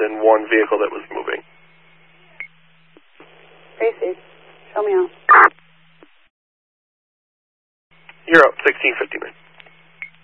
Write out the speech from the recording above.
than one vehicle that was moving. Tracy, show me out. You're up, 1659.